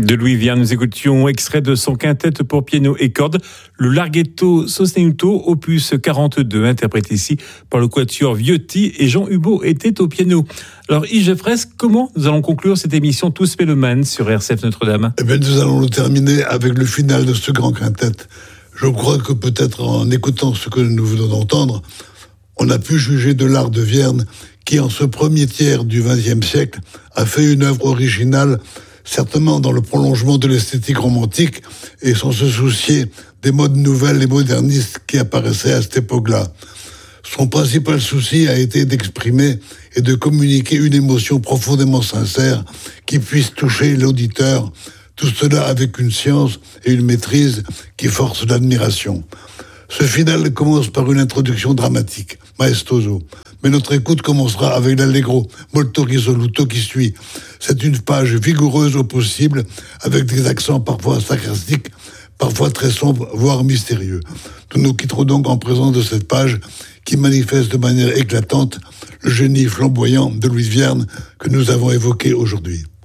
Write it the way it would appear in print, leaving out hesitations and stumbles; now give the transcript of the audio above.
De Louis Vierne, nous écoutions extrait de son quintet pour piano et cordes, le Larghetto Sostenuto, opus 42, interprété ici par le quatuor Viotti, et Jean Hubaut était au piano. Alors Yves Geffres, comment nous allons conclure cette émission Tous Mélomanes sur RCF Notre-Dame ? Eh bien, nous allons le terminer avec le final de ce grand quintet. Je crois que peut-être en écoutant ce que nous venons d'entendre, on a pu juger de l'art de Vierne qui, en ce premier tiers du XXe siècle, a fait une œuvre originale, certainement dans le prolongement de l'esthétique romantique et sans se soucier des modes nouvelles et modernistes qui apparaissaient à cette époque-là. Son principal souci a été d'exprimer et de communiquer une émotion profondément sincère qui puisse toucher l'auditeur, tout cela avec une science et une maîtrise qui forcent l'admiration. Ce final commence par une introduction dramatique, maestoso. Mais notre écoute commencera avec l'allegro molto risoluto qui suit. C'est une page vigoureuse au possible, avec des accents parfois sarcastiques, parfois très sombres, voire mystérieux. Nous nous quitterons donc en présence de cette page qui manifeste de manière éclatante le génie flamboyant de Louis Vierne que nous avons évoqué aujourd'hui.